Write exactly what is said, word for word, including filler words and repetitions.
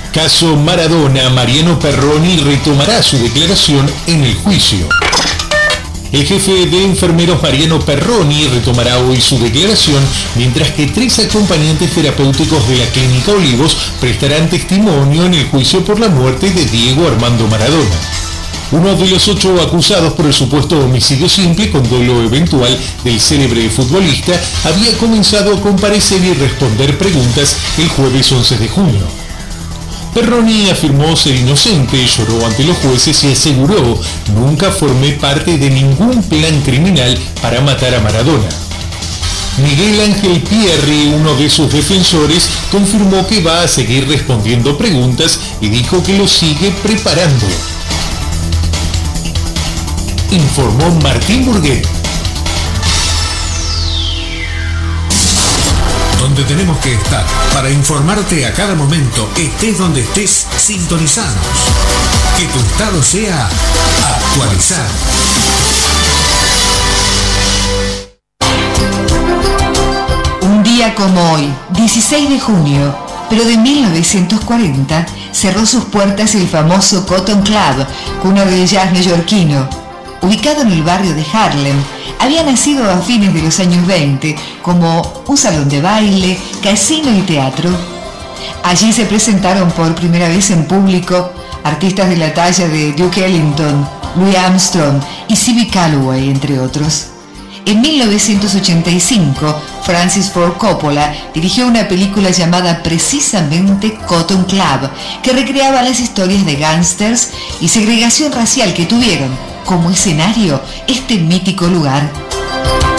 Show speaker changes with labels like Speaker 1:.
Speaker 1: Caso Maradona, Mariano Perroni retomará su declaración en el juicio. El jefe de enfermeros Mariano Perroni retomará hoy su declaración, mientras que tres acompañantes terapéuticos de la Clínica Olivos prestarán testimonio en el juicio por la muerte de Diego Armando Maradona. Uno de los ocho acusados por el supuesto homicidio simple con dolo eventual del célebre futbolista había comenzado a comparecer y responder preguntas el jueves once de junio. Perroni afirmó ser inocente, lloró ante los jueces y aseguró: nunca formé parte de ningún plan criminal para matar a Maradona. Miguel Ángel Pierri, uno de sus defensores, confirmó que va a seguir respondiendo preguntas y dijo que lo sigue preparando. Informó Martín Burguet.
Speaker 2: Donde tenemos que estar para informarte a cada momento, estés donde estés, sintonizados. Que tu estado sea actualizado.
Speaker 3: Un día como hoy, dieciséis de junio, pero de mil novecientos cuarenta, cerró sus puertas el famoso Cotton Club, cuna del jazz neoyorquino. Ubicado en el barrio de Harlem, había nacido a fines de los años veinte como un salón de baile, casino y teatro. Allí se presentaron por primera vez en público artistas de la talla de Duke Ellington, Louis Armstrong y C B Calloway, entre otros. En mil novecientos ochenta y cinco, Francis Ford Coppola dirigió una película llamada precisamente Cotton Club, que recreaba las historias de gángsters y segregación racial que tuvieron como escenario este mítico lugar.